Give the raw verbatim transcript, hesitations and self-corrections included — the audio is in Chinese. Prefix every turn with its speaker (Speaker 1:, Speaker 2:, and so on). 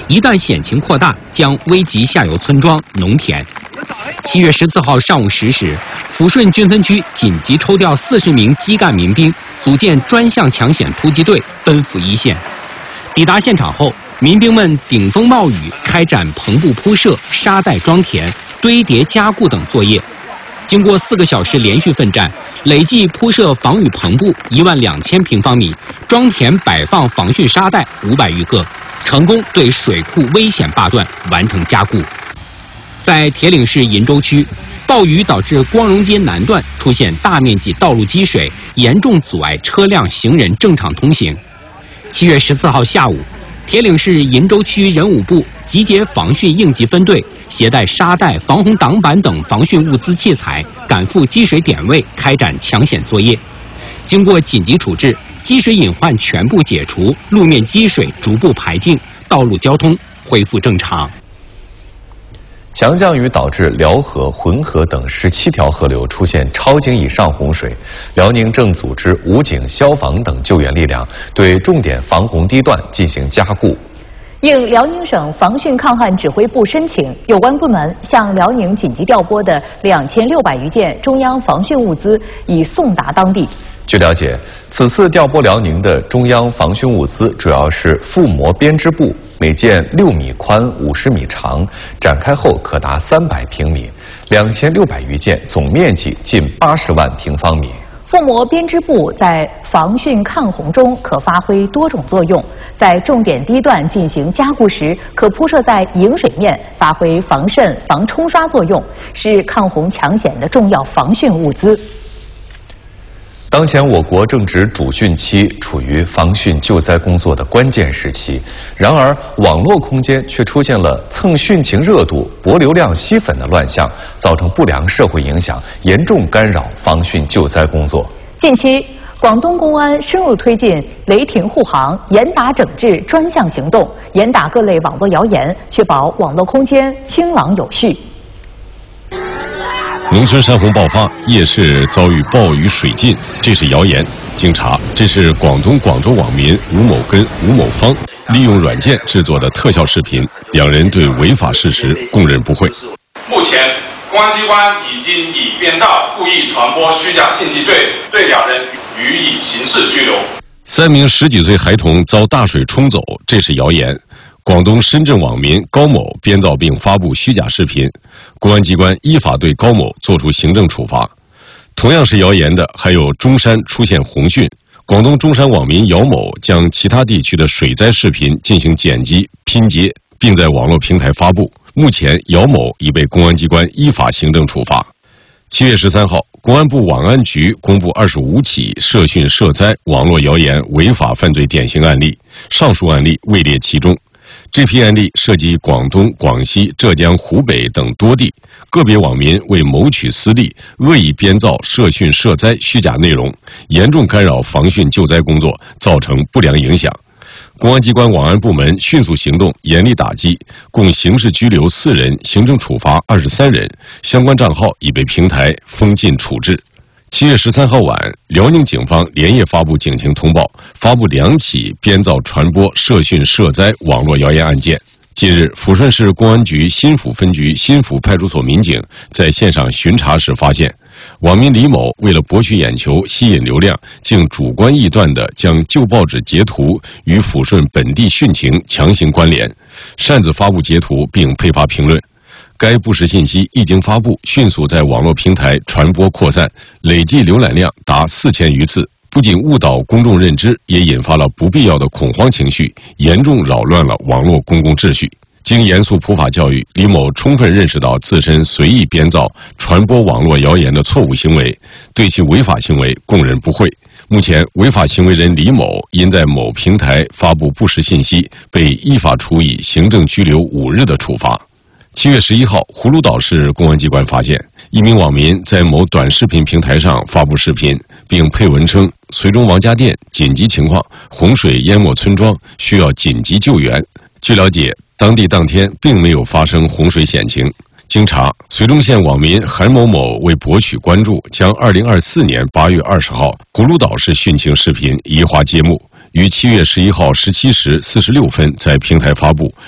Speaker 1: 一旦险情扩大，将危及下游村庄、农田。七月十四号上午十时，抚顺军分区紧急抽调四十名基干民兵，组建专项抢险突击队，奔赴一线。抵达现场后，民兵们顶风冒雨，开展棚布铺设、沙袋装填、堆叠加固等作业。经过四个小时连续奋战，累计铺设防雨棚布一万两千平方米，装填摆放防汛沙袋五百余个，成功对水库危险坝段完成加固。在铁岭市鄞州区，暴雨导致光荣街南段出现大面积道路积水，严重阻碍车辆、行人正常通行。七月十四号下午，铁岭市鄞州区人武部集结防汛应急分队，携带沙袋、防洪挡板等防汛物资器材，赶赴积水点位开展抢险作业。经过紧急处置，积水隐患全部解除，路面积水逐步排净，道路交通恢复正常。
Speaker 2: 强降雨导致辽河、浑河等十七条河流出现超警以上洪水，辽宁正组织武警、消防等救援力量对重点防洪堤段进行加固。
Speaker 3: 应辽宁省防汛抗旱指挥部申请，有关部门向辽宁紧急调拨的两千六百余件中央防汛物资已送达当地。
Speaker 2: 据了解，此次调拨辽宁的中央防汛物资主要是覆膜编织布，每件六米宽、五十米长，展开后可达三百平米，两千六百余件，总面积近八十万平方米。
Speaker 3: 覆膜编织布在防汛抗洪中可发挥多种作用，在重点堤段进行加固时，可铺设在迎水面，发挥防渗、防冲刷作用，是抗洪抢险的重要防汛物资。
Speaker 2: 当前我国正值主汛期，处于防汛救灾工作的关键时期。然而，网络空间却出现了蹭汛情热度、博流量吸粉的乱象，造成不良社会影响，严重干扰防汛救灾工作。
Speaker 3: 近期，广东公安深入推进雷霆护航、严打整治专项行动，严打各类网络谣言，确保网络空间清朗有序。
Speaker 4: 农村山洪爆发，夜市遭遇暴雨水浸，这是谣言。经查，这是广东广州网民吴某根、吴某芳利用软件制作的特效视频，两人对违法事实供认不讳。
Speaker 5: 目前，公安机关已经以编造、故意传播虚假信息罪对两人予以刑事拘留。
Speaker 4: 三名十几岁孩童遭大水冲走，这是谣言。广东深圳网民高某编造并发布虚假视频，公安机关依法对高某作出行政处罚。同样是谣言的还有中山出现洪汛，广东中山网民姚某将其他地区的水灾视频进行剪辑拼接，并在网络平台发布。目前姚某已被公安机关依法行政处罚。七月十三号，公安部网安局公布二十五起涉汛涉灾网络谣言违法犯罪典型案例，上述案例位列其中。这批案例涉及广东、广西、浙江、湖北等多地，个别网民为谋取私利，恶意编造涉汛涉灾虚假内容，严重干扰防汛救灾工作，造成不良影响。公安机关网安部门迅速行动，严厉打击，共刑事拘留四人，行政处罚二十三人，相关账号已被平台封禁处置。七月十三号晚，辽宁警方连夜发布警情通报，发布两起编造传播涉汛涉灾网络谣言案件。近日，抚顺市公安局新抚分局新抚派出所民警在线上巡查时发现，网民李某为了博取眼球、吸引流量，竟主观臆断地将旧报纸截图与抚顺本地汛情强行关联，擅自发布截图并配发评论。该不实信息一经发布，迅速在网络平台传播扩散，累计浏览量达四千余次，不仅误导公众认知，也引发了不必要的恐慌情绪，严重扰乱了网络公共秩序。经严肃普法教育，李某充分认识到自身随意编造、传播网络谣言的错误行为，对其违法行为供认不讳。目前，违法行为人李某因在某平台发布不实信息，被依法处以行政拘留五日的处罚。七月十一号，葫芦岛市公安机关发现，一名网民在某短视频平台上发布视频，并配文称“绥中王家店紧急情况，洪水淹没村庄，需要紧急救援”。据了解，当地当天并没有发生洪水险情。经查，绥中县网民韩某某为博取关注，将二零二四年八月二十号葫芦岛市汛情视频移花接木，于七月十一号十七时四十六分在平台发布，